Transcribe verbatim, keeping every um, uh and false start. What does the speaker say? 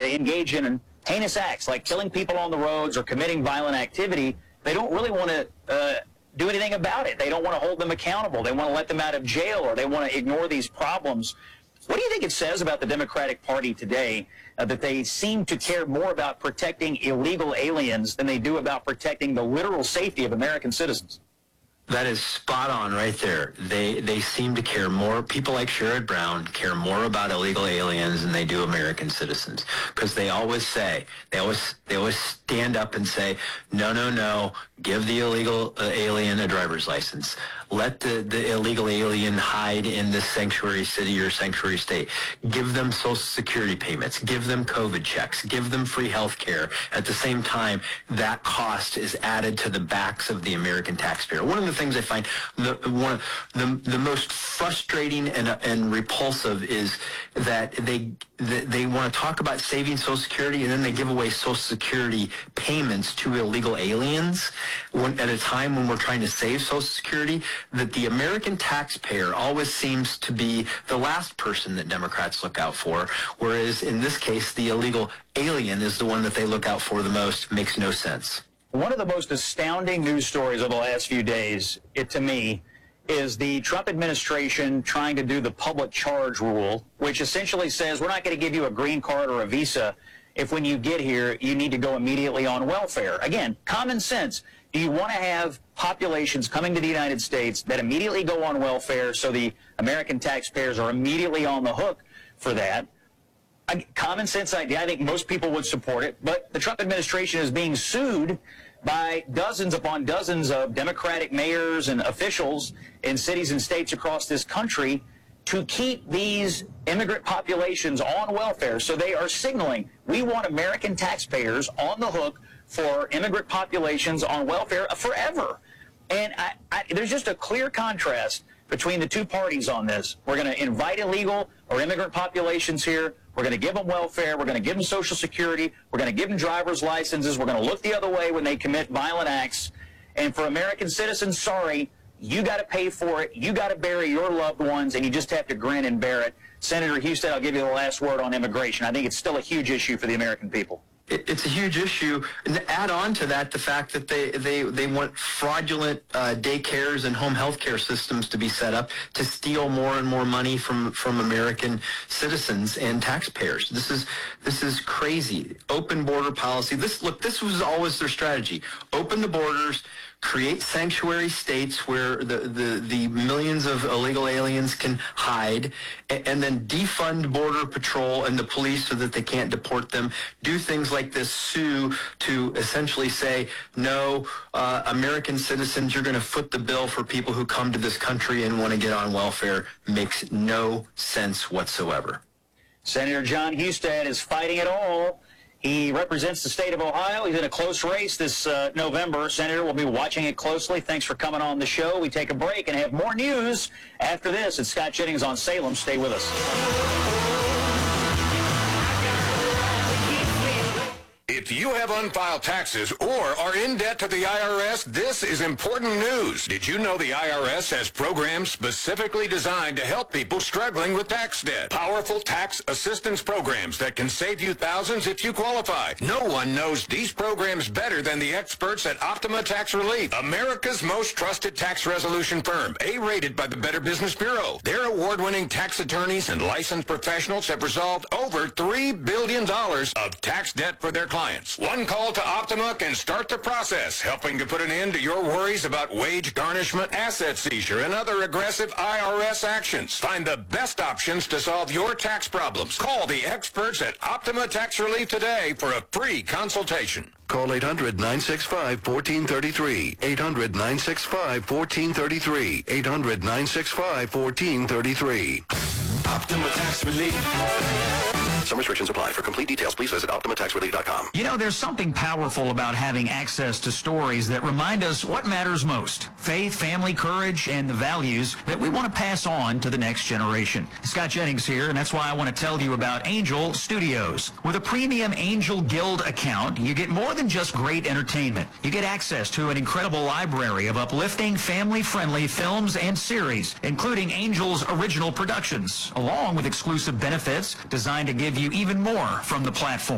they engage in heinous acts like killing people on the roads or committing violent activity, they don't really want to uh, do anything about it. They don't want to hold them accountable. They want to let them out of jail, or they want to ignore these problems. What do you think it says about the Democratic Party today uh, that they seem to care more about protecting illegal aliens than they do about protecting the literal safety of American citizens? That is spot on right there. They they seem to care more, people like Sherrod Brown care more about illegal aliens than they do American citizens. Because they always say, they always they always stand up and say, no, no, no, give the illegal uh, alien a driver's license. Let the, the illegal alien hide in this sanctuary city or sanctuary state. Give them Social Security payments. Give them COVID checks. Give them free health care. At the same time, that cost is added to the backs of the American taxpayer. One of the things I find the one of the, the most frustrating and, and repulsive is that they they, they want to talk about saving Social Security, and then they give away Social Security payments to illegal aliens when, at a time when we're trying to save Social Security. That the American taxpayer always seems to be the last person that Democrats look out for, whereas in this case, the illegal alien is the one that they look out for the most. Makes no sense. One of the most astounding news stories of the last few days, it to me, is the Trump administration trying to do the public charge rule, which essentially says we're not going to give you a green card or a visa if when you get here you need to go immediately on welfare. Again, common sense. Do you want to have populations coming to the United States that immediately go on welfare so the American taxpayers are immediately on the hook for that? A common sense idea. I think most people would support it, but the Trump administration is being sued by dozens upon dozens of Democratic mayors and officials in cities and states across this country to keep these immigrant populations on welfare. So they are signaling, we want American taxpayers on the hook for immigrant populations on welfare forever. And I, I, there's just a clear contrast between the two parties on this. We're going to invite illegal or immigrant populations here. We're going to give them welfare. We're going to give them Social Security. We're going to give them driver's licenses. We're going to look the other way when they commit violent acts. And for American citizens, sorry, you got to pay for it. You got to bury your loved ones, and you just have to grin and bear it. Senator Husted, I'll give you the last word on immigration. I think it's still a huge issue for the American people. It's a huge issue. And add on to that the fact that they, they, they want fraudulent uh, daycares and home health care systems to be set up to steal more and more money from, from American citizens and taxpayers. This is this is crazy. Open border policy. This look, this was always their strategy. Open the borders, create sanctuary states where the, the, the millions of illegal aliens can hide, and, and then defund Border Patrol and the police so that they can't deport them. Do things like this, sue to essentially say, no, uh, American citizens, you're going to foot the bill for people who come to this country and want to get on welfare. Makes no sense whatsoever. Senator Jon Husted is fighting it all. He represents the state of Ohio. He's in a close race this uh, November. Senator, we'll be watching it closely. Thanks for coming on the show. We take a break and have more news after this. It's Scott Jennings on Salem. Stay with us. If you have unfiled taxes or are in debt to the I R S, this is important news. Did you know the I R S has programs specifically designed to help people struggling with tax debt? Powerful tax assistance programs that can save you thousands if you qualify. No one knows these programs better than the experts at Optima Tax Relief, America's most trusted tax resolution firm, A-rated by the Better Business Bureau. Their award-winning tax attorneys and licensed professionals have resolved over three billion dollars of tax debt for their clients. One call to Optima can start the process, helping to put an end to your worries about wage garnishment, asset seizure, and other aggressive I R S actions. Find the best options to solve your tax problems. Call the experts at Optima Tax Relief today for a free consultation. Call eight hundred, nine six five, one four three three. eight hundred, nine six five, one four three three. eight hundred, nine six five, one four three three. Optima Tax Relief. Some restrictions apply. For complete details, please visit optima tax relief dot com. You know, there's something powerful about having access to stories that remind us what matters most. Faith, family, courage, and the values that we want to pass on to the next generation. Scott Jennings here, and that's why I want to tell you about Angel Studios. With a premium Angel Guild account, you get more than just great entertainment. You get access to an incredible library of uplifting, family-friendly films and series, including Angel's original productions, along with exclusive benefits designed to give you even more from the platform.